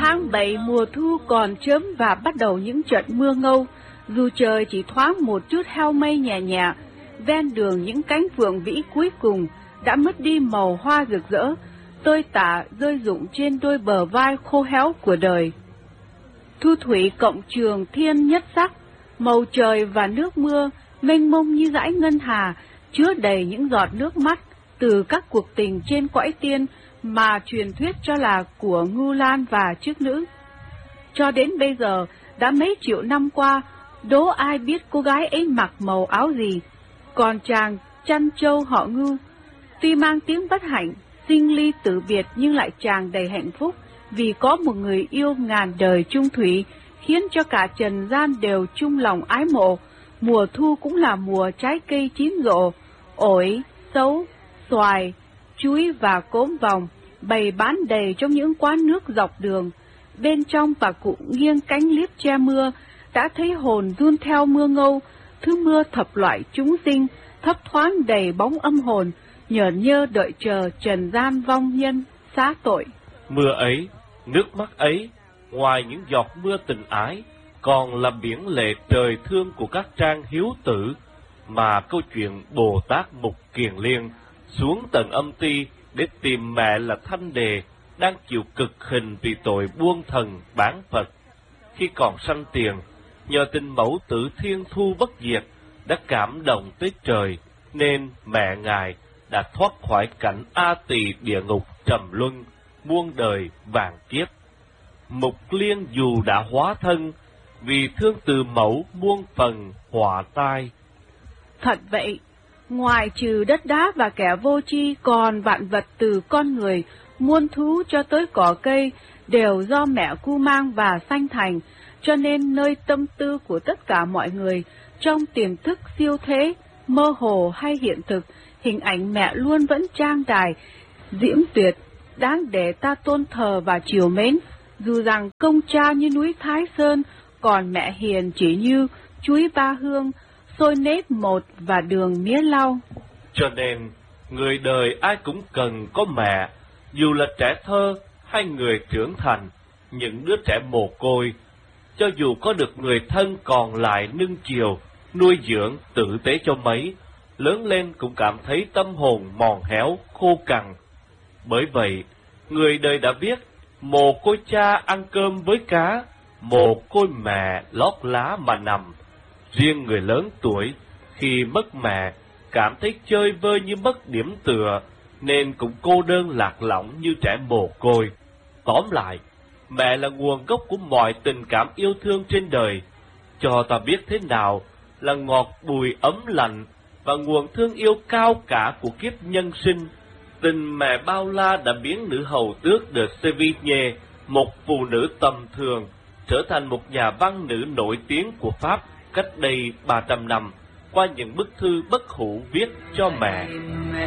Tháng 7 mùa thu còn chớm và bắt đầu những trận mưa ngâu, dù trời chỉ thoáng một chút heo mây nhẹ nhẹ, ven đường những cánh phượng vĩ cuối cùng đã mất đi màu hoa rực rỡ, tơi tả rơi rụng trên đôi bờ vai khô héo của đời. Thu thủy cộng trường thiên nhất sắc, màu trời và nước mưa mênh mông như dải ngân hà, chứa đầy những giọt nước mắt từ các cuộc tình trên cõi tiên mà truyền thuyết cho là của Ngưu Lan và Trước Nữ. Cho đến bây giờ, đã mấy triệu năm qua, đố ai biết cô gái ấy mặc màu áo gì. Còn chàng chăn trâu họ Ngưu, tuy mang tiếng bất hạnh, sinh ly tử biệt nhưng lại tràn đầy hạnh phúc, vì có một người yêu ngàn đời chung thủy, khiến cho cả trần gian đều chung lòng ái mộ. Mùa thu cũng là mùa trái cây chín rộ, ổi, sấu, xoài, chuối và cốm vòng bày bán đầy trong những quán nước dọc đường. Bên trong bà cụ nghiêng cánh liếp che mưa, đã thấy hồn run theo mưa ngâu, thứ mưa thập loại chúng sinh, thấp thoáng đầy bóng âm hồn, nhởn nhơ đợi chờ trần gian vong nhân, xá tội. Mưa ấy, nước mắt ấy, ngoài những giọt mưa tình ái, còn là biển lệ trời thương của các trang hiếu tử, mà câu chuyện Bồ Tát Mục Kiền Liên xuống tầng âm ti để tìm mẹ là Thanh Đề, đang chịu cực hình vì tội buông thần bán Phật. Khi còn sanh tiền, nhờ tình mẫu tử thiên thu bất diệt đã cảm động tới trời, nên mẹ ngài đã thoát khỏi cảnh A Tỳ địa ngục trầm luân, muôn đời vạn kiếp. Mục Liên dù đã hóa thân, vì thương từ mẫu muôn phần họa tai. Thật vậy, ngoài trừ đất đá và kẻ vô tri, còn vạn vật từ con người, muôn thú cho tới cỏ cây, đều do mẹ cu mang và sanh thành, cho nên nơi tâm tư của tất cả mọi người, trong tiềm thức siêu thế, mơ hồ hay hiện thực, hình ảnh mẹ luôn vẫn trang đài, diễm tuyệt, đáng để ta tôn thờ và chiều mến. Dù rằng công cha như núi Thái Sơn, còn mẹ hiền chỉ như chuối ba hương, xôi nếp một và đường mía lau. Cho nên, người đời ai cũng cần có mẹ, dù là trẻ thơ hay người trưởng thành, những đứa trẻ mồ côi, cho dù có được người thân còn lại nương chiều, nuôi dưỡng tử tế cho mấy, lớn lên cũng cảm thấy tâm hồn mòn héo, khô cằn. Bởi vậy, người đời đã viết, mồ côi cha ăn cơm với cá, mồ côi mẹ lót lá mà nằm. Riêng người lớn tuổi, khi mất mẹ, cảm thấy chơi vơi như mất điểm tựa, nên cũng cô đơn lạc lõng như trẻ mồ côi. Tóm lại, mẹ là nguồn gốc của mọi tình cảm yêu thương trên đời, cho ta biết thế nào là ngọt bùi ấm lạnh và nguồn thương yêu cao cả của kiếp nhân sinh. Tình mẹ bao la đã biến nữ hầu tước de Sévigné, một phụ nữ tầm thường, trở thành một nhà văn nữ nổi tiếng của Pháp cách đây 300 năm, qua những bức thư bất hủ viết cho mẹ.